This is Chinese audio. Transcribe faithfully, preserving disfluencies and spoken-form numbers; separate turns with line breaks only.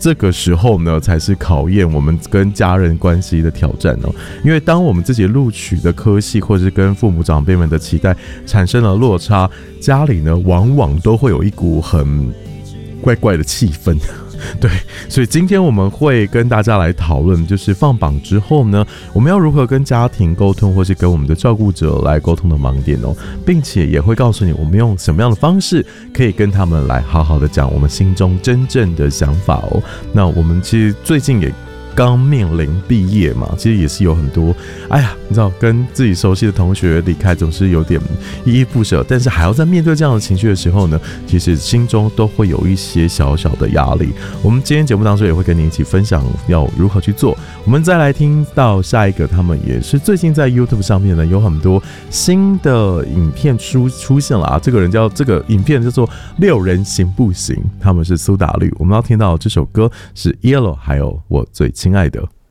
这个时候呢，才是考验我们跟家人关系的挑战哦。因为当我们自己录取的科系，或者是跟父母长辈们的期待产生了落差，家里呢，往往都会有一股很怪怪的气氛。对，所以今天我们会跟大家来讨论，就是放榜之后呢，我们要如何跟家庭沟通，或是跟我们的照顾者来沟通的盲点哦，并且也会告诉你，我们用什么样的方式可以跟他们来好好的讲我们心中真正的想法哦。那我们其实最近也刚面临毕业嘛，其实也是有很多，哎呀，你知道，跟自己熟悉的同学离开，总是有点依依不舍，但是还要在面对这样的情绪的时候呢，其实心中都会有一些小小的压力。我们今天节目当中也会跟你一起分享要如何去做。我们再来听到下一个，他们也是最近在 YouTube 上面呢有很多新的影片出出现了啊。这个人叫这个影片叫做六人行不行，他们是苏打绿。我们要听到这首歌是 Yellow， 还有我最亲爱的。